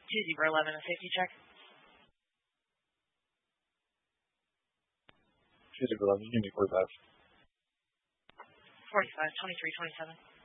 2011, a safety check. 2011, Unit 45. 45, 23, 27.